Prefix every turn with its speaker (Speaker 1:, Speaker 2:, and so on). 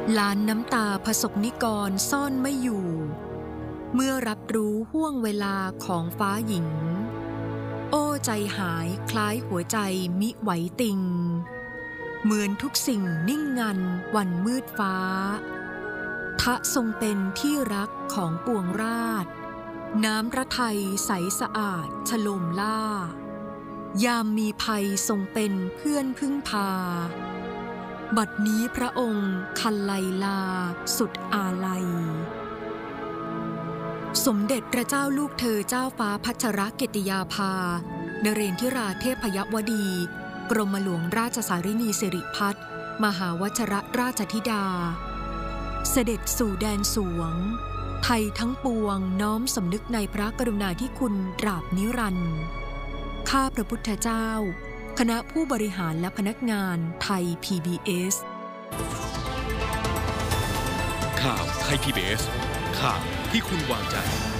Speaker 1: ล้านน้ำตาผสกนิกรซ่อนไม่อยู่เมื่อรับรู้ห้วงเวลาของฟ้าหญิงโอ้ใจหายคล้ายหัวใจมิไหวติงเหมือนทุกสิ่งนิ่งงันวันมืดฟ้าทะทรงเป็นที่รักของปวงราษฎร์น้ำพระทัยใสสะอาดฉโลมล่ายามมีภัยทรงเป็นเพื่อนพึ่งพาบัดนี้พระองค์คันไลลาสุดอาลัยสมเด็จพระเจ้าลูกเธอเจ้าฟ้าพัชรกิติยาภานเรนทิราเทพยวดีกรมหลวงราชสารินีสิริพัฒน์มหาวชรราชธิดาเสด็จสู่แดนสวงไทยทั้งปวงน้อมสำนึกในพระกรุณาธิคุณตราบนิรันดร์ข้าพระพุทธเจ้าคณะผู้บริหารและพนักงานไทย PBS
Speaker 2: ข่าวไทย PBS ข่าวที่คุณวางใจ